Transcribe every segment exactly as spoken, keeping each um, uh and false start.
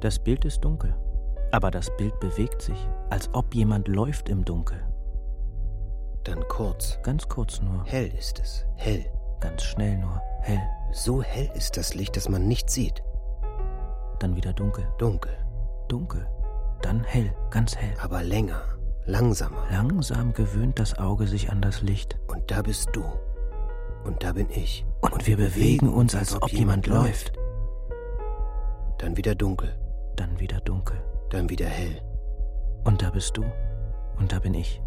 Das Bild ist dunkel, aber das Bild bewegt sich, als ob jemand läuft im Dunkel. Dann kurz. Ganz kurz nur. Hell ist es, hell. Ganz schnell nur, hell. So hell ist das Licht, dass man nichts sieht. Dann wieder dunkel. Dunkel. Dunkel. Dann hell, ganz hell. Aber länger, langsamer. Langsam gewöhnt das Auge sich an das Licht. Und da bist du. Und da bin ich. Und, Und wir bewegen uns, als ob jemand läuft. Dann wieder dunkel. Dann wieder dunkel. Dann wieder hell. Und da bist du. Und da bin ich.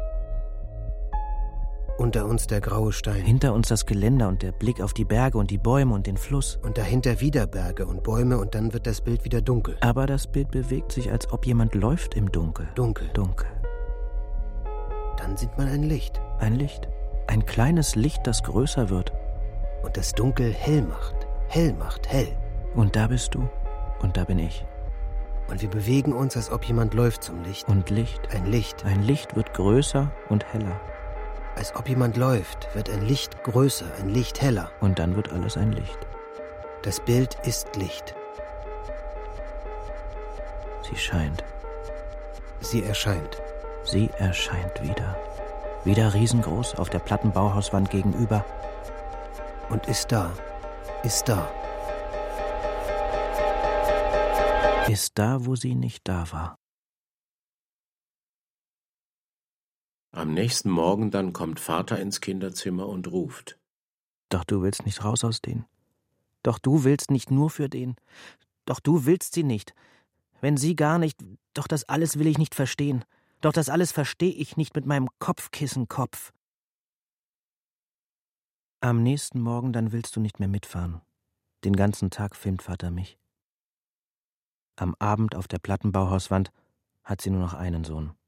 Unter uns der graue Stein. Hinter uns das Geländer und der Blick auf die Berge und die Bäume und den Fluss. Und dahinter wieder Berge und Bäume und dann wird das Bild wieder dunkel. Aber das Bild bewegt sich, als ob jemand läuft im Dunkel. Dunkel. Dunkel. Dann sieht man ein Licht. Ein Licht. Ein kleines Licht, das größer wird. Und das Dunkel hell macht. Hell macht hell. Und da bist du. Und da bin ich. Und wir bewegen uns, als ob jemand läuft zum Licht. Und Licht. Ein Licht. Ein Licht wird größer und heller. Als ob jemand läuft, wird ein Licht größer, ein Licht heller. Und dann wird alles ein Licht. Das Bild ist Licht. Sie scheint. Sie erscheint. Sie erscheint wieder. Wieder riesengroß auf der Plattenbauhauswand gegenüber. Und ist da. Ist da. Ist da, wo sie nicht da war. Am nächsten Morgen dann kommt Vater ins Kinderzimmer und ruft. Doch du willst nicht raus aus denen. Doch du willst nicht nur für den. Doch du willst sie nicht. Wenn sie gar nicht. Doch das alles will ich nicht verstehen. Doch das alles verstehe ich nicht mit meinem Kopfkissenkopf. Am nächsten Morgen dann willst du nicht mehr mitfahren. Den ganzen Tag filmt Vater mich. Am Abend auf der Plattenbauhauswand hat sie nur noch einen Sohn.